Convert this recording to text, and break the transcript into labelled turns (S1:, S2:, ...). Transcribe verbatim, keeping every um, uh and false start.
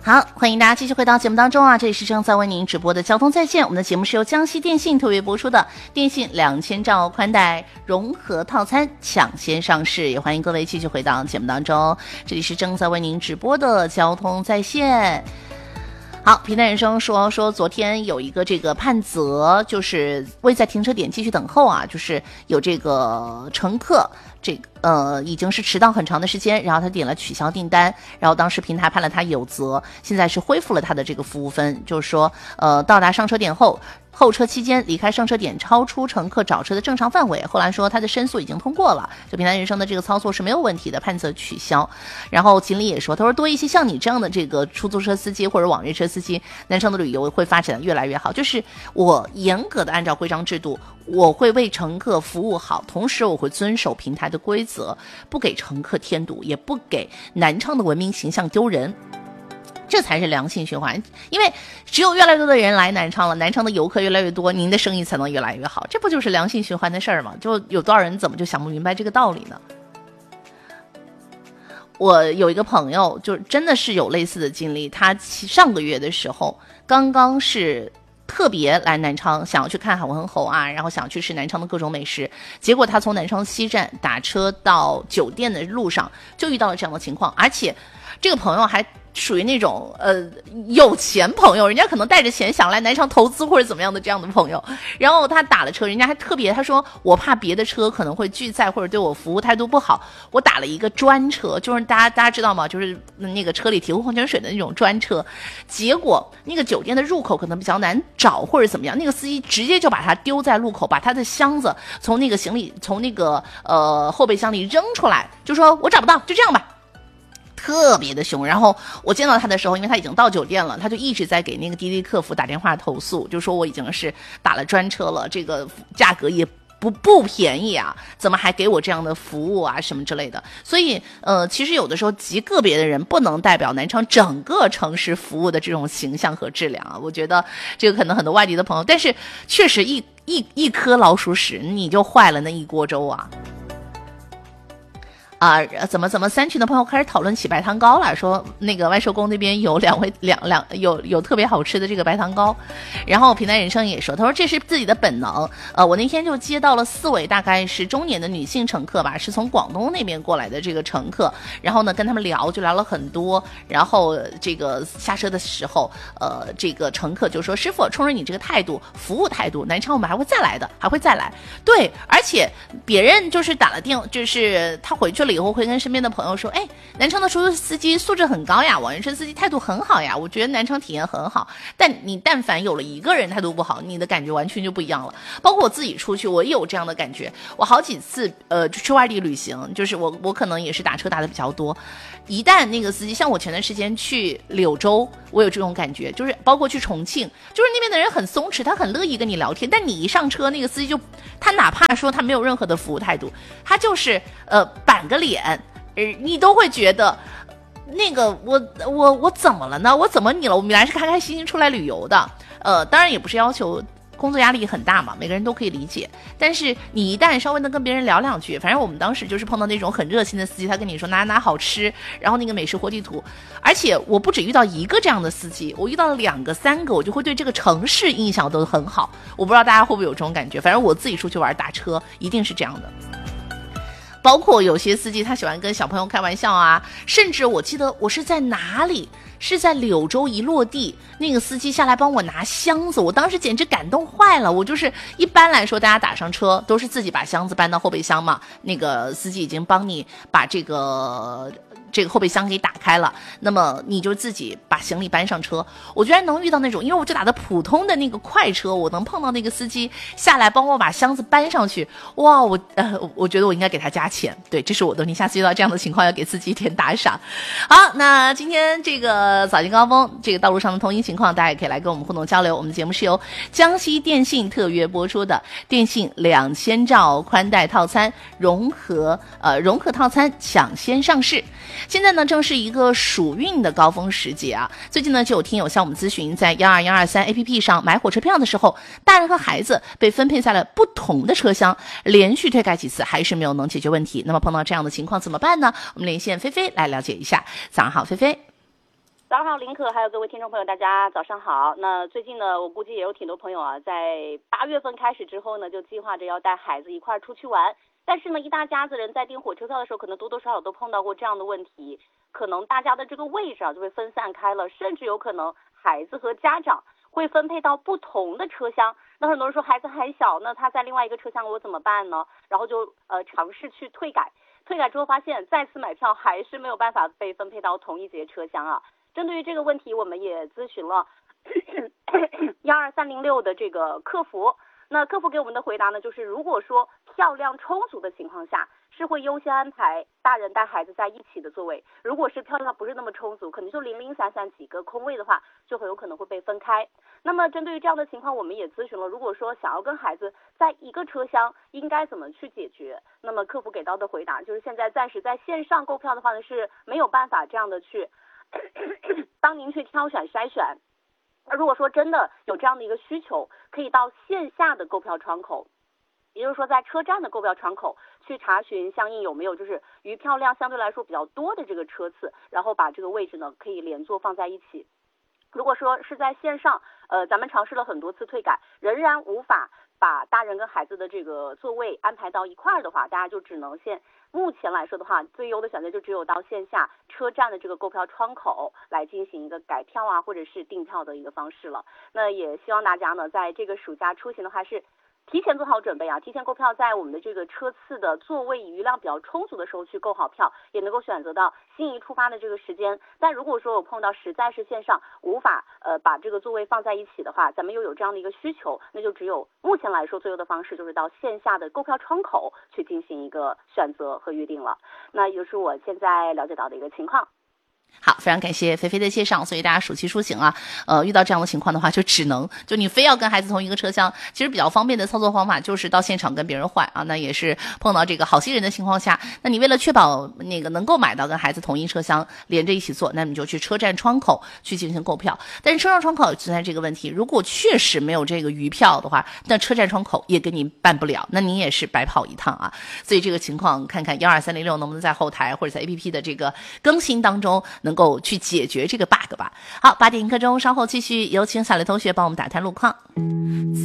S1: 好，欢迎大家继续回到节目当中啊！这里是正在为您直播的交通在线，我们的节目是由江西电信特别播出的电信两千兆宽带融合套餐抢先上市，也欢迎各位继续回到节目当中。这里是正在为您直播的交通在线。好，平淡人生说说昨天有一个这个判责，就是未在停车点继续等候啊，就是有这个乘客。这个呃已经是迟到很长的时间，然后他点了取消订单，然后当时平台判了他有责，现在是恢复了他的这个服务分，就是说呃到达上车点后。候车期间离开上车点超出乘客找车的正常范围，后来说他的申诉已经通过了，就平台人生的这个操作是没有问题的，判责取消。然后锦鲤也说，他说多一些像你这样的这个出租车司机或者网约车司机，南昌的旅游会发展越来越好。就是我严格的按照规章制度，我会为乘客服务好，同时我会遵守平台的规则，不给乘客添堵，也不给南昌的文明形象丢人。这才是良性循环，因为只有越来越多的人来南昌了，南昌的游客越来越多，您的生意才能越来越好，这不就是良性循环的事儿吗？就有多少人怎么就想不明白这个道理呢？我有一个朋友，就真的是有类似的经历，他上个月的时候刚刚是特别来南昌，想要去看海文侯啊，然后想去吃南昌的各种美食，结果他从南昌西站打车到酒店的路上就遇到了这样的情况，而且这个朋友还属于那种呃有钱朋友，人家可能带着钱想来南昌投资或者怎么样的这样的朋友，然后他打了车，人家还特别他说我怕别的车可能会拒载或者对我服务态度不好，我打了一个专车，就是大家大家知道吗，就是那个车里提供矿泉水的那种专车，结果那个酒店的入口可能比较难找或者怎么样，那个司机直接就把他丢在路口，把他的箱子从那个行李从那个呃后备箱里扔出来，就说我找不到，就这样吧，特别的凶。然后我见到他的时候，因为他已经到酒店了，他就一直在给那个滴滴客服打电话投诉，就说我已经是打了专车了，这个价格也不不便宜啊，怎么还给我这样的服务啊什么之类的。所以呃，其实有的时候极个别的人不能代表南昌整个城市服务的这种形象和质量啊。我觉得这个可能很多外地的朋友，但是确实一一一颗老鼠屎你就坏了那一锅粥啊。啊、呃，怎么怎么三群的朋友开始讨论起白糖糕了，说那个万寿宫那边有两位两两有有特别好吃的这个白糖糕，然后平台人生也说，他说这是自己的本能。呃，我那天就接到了四位大概是中年的女性乘客吧，是从广东那边过来的这个乘客，然后呢跟他们聊就聊了很多，然后这个下车的时候，呃，这个乘客就说师傅，冲着你这个态度服务态度，南昌我们还会再来的，还会再来。对，而且别人就是打了电，就是他回去了以后会跟身边的朋友说，哎，南昌的出租车司机素质很高呀，网约车司机态度很好呀，我觉得南昌体验很好。但你但凡有了一个人态度不好，你的感觉完全就不一样了。包括我自己出去，我也有这样的感觉。我好几次呃去外地旅行，就是我我可能也是打车打的比较多。一旦那个司机，像我前段时间去柳州，我有这种感觉，就是包括去重庆，就是那边的人很松弛，他很乐意跟你聊天，但你一上车，那个司机就他哪怕说他没有任何的服务态度，他就是呃板个脸，呃你都会觉得那个我我我怎么了呢？我怎么你了？我们原来是开开心心出来旅游的，呃，当然也不是要求。工作压力很大嘛，每个人都可以理解。但是你一旦稍微的跟别人聊两句，反正我们当时就是碰到那种很热心的司机，他跟你说哪哪好吃，然后那个美食活地图。而且我不止遇到一个这样的司机，我遇到了两个、三个，我就会对这个城市印象都很好。我不知道大家会不会有这种感觉，反正我自己出去玩打车一定是这样的。包括有些司机他喜欢跟小朋友开玩笑啊，甚至我记得我是在哪里，是在柳州一落地，那个司机下来帮我拿箱子，我当时简直感动坏了。我就是一般来说大家打上车都是自己把箱子搬到后备箱嘛，那个司机已经帮你把这个这个后备箱给打开了，那么你就自己把行李搬上车。我居然能遇到那种，因为我就打的普通的那个快车，我能碰到那个司机下来帮我把箱子搬上去，哇，我呃，我觉得我应该给他加钱。对，这是我的，你下次遇到这样的情况要给自己一点打赏。好，那今天这个早间高峰这个道路上的通行情况，大家也可以来跟我们互动交流。我们节目是由江西电信特约播出的电信两千兆宽带套餐融合呃融合套餐抢先上市。现在呢正是一个暑运的高峰时节啊，最近呢就有听友向我们咨询，在一二一二三 A P P 上买火车票的时候，大人和孩子被分配在了不同的车厢，连续推改几次还是没有能解决问题。那么碰到这样的情况怎么办呢？我们连线菲菲来了解一下。早上好，菲菲。
S2: 早上好，林可，还有各位听众朋友，大家早上好。那最近呢，我估计也有挺多朋友啊，在八月份开始之后呢，就计划着要带孩子一块儿出去玩。但是呢，一大家子人在订火车票的时候，可能多多少少都碰到过这样的问题，可能大家的这个位置啊就会分散开了，甚至有可能孩子和家长会分配到不同的车厢。那很多人说孩子还小，那他在另外一个车厢我怎么办呢？然后就呃尝试去退改，退改之后发现再次买票还是没有办法被分配到同一节车厢啊。针对于这个问题，我们也咨询了幺二三零六的这个客服。那客服给我们的回答呢，就是如果说票量充足的情况下，是会优先安排大人带孩子在一起的座位。如果是票量不是那么充足，可能就零零散散几个空位的话，就很有可能会被分开。那么针对于这样的情况，我们也咨询了，如果说想要跟孩子在一个车厢，应该怎么去解决？那么客服给到的回答就是，现在暂时在线上购票的话呢，是没有办法这样的去帮您去挑选筛选。如果说真的有这样的一个需求，可以到线下的购票窗口，也就是说在车站的购票窗口去查询相应有没有就是余票量相对来说比较多的这个车次，然后把这个位置呢可以连坐放在一起。如果说是在线上，呃，咱们尝试了很多次退改，仍然无法把大人跟孩子的这个座位安排到一块儿的话，大家就只能现目前来说的话，最优的选择就只有到线下车站的这个购票窗口来进行一个改票啊，或者是订票的一个方式了。那也希望大家呢，在这个暑假出行的话是提前做好准备啊，提前购票，在我们的这个车次的座位余量比较充足的时候去购好票，也能够选择到心仪出发的这个时间。但如果说我碰到实在是线上无法呃把这个座位放在一起的话，咱们又有这样的一个需求，那就只有目前来说最优的方式就是到线下的购票窗口去进行一个选择和预定了。那也就是我现在了解到的一个情况。
S1: 好，非常感谢菲菲的介绍。所以大家暑期出行啊，呃，遇到这样的情况的话，就只能就你非要跟孩子同一个车厢，其实比较方便的操作方法就是到现场跟别人换啊。那也是碰到这个好心人的情况下，那你为了确保那个能够买到跟孩子同一车厢连着一起坐，那你就去车站窗口去进行购票。但是车站窗口存在这个问题，如果确实没有这个余票的话，那车站窗口也给你办不了，那你也是白跑一趟啊。所以这个情况看看幺二三零六能不能在后台或者在 A P P 的这个更新当中能够去解决这个 bug 吧。好，八点一刻钟，稍后继续，有请小雷同学帮我们打探路况。